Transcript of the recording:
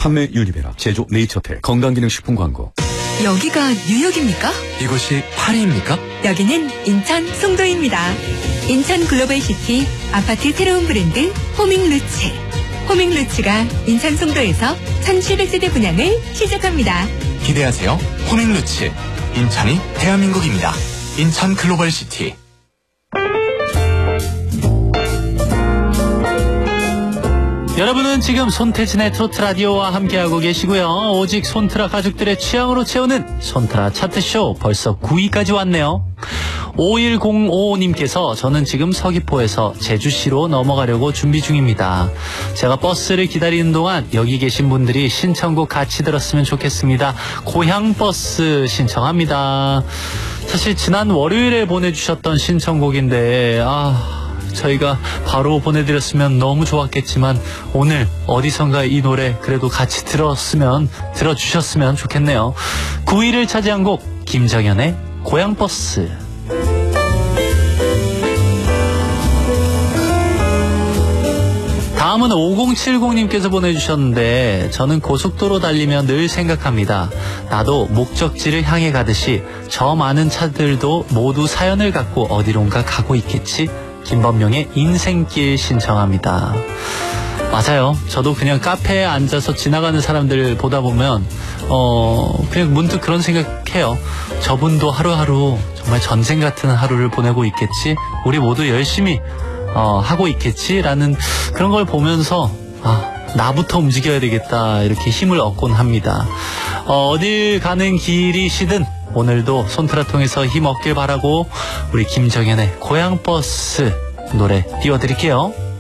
판매 유니베라, 제조 네이처텍, 건강기능식품 광고. 여기가 뉴욕입니까? 이곳이 파리입니까? 여기는 인천 송도입니다. 인천 글로벌시티 아파트 새로운 브랜드 호밍루츠. 호밍루츠가 인천 송도에서 1700세대 분양을 시작합니다. 기대하세요. 호밍루츠. 인천이 대한민국입니다. 인천 글로벌시티. 여러분은 지금 손태진의 트로트 라디오와 함께하고 계시고요. 오직 손트라 가족들의 취향으로 채우는 손트라 차트쇼 벌써 9위까지 왔네요. 5105님께서 저는 지금 서귀포에서 제주시로 넘어가려고 준비 중입니다. 제가 버스를 기다리는 동안 여기 계신 분들이 신청곡 같이 들었으면 좋겠습니다. 고향버스 신청합니다. 사실 지난 월요일에 보내주셨던 신청곡인데 저희가 바로 보내드렸으면 너무 좋았겠지만 오늘 어디선가 이 노래 그래도 같이 들어주셨으면 좋겠네요. 9위를 차지한 곡 김정현의 고향버스. 다음은 5070님께서 보내주셨는데 저는 고속도로 달리며 늘 생각합니다. 나도 목적지를 향해 가듯이 저 많은 차들도 모두 사연을 갖고 어디론가 가고 있겠지? 김범용의 인생길 신청합니다. 맞아요. 저도 그냥 카페에 앉아서 지나가는 사람들 보다 보면 그냥 문득 그런 생각해요. 저분도 하루하루 정말 전생 같은 하루를 보내고 있겠지? 우리 모두 열심히 하고 있겠지라는 그런 걸 보면서 나부터 움직여야 되겠다 이렇게 힘을 얻곤 합니다. 어딜 가는 길이시든 오늘도 손트라 통해서 힘 얻길 바라고 우리 김정현의 고향버스 노래 띄워드릴게요.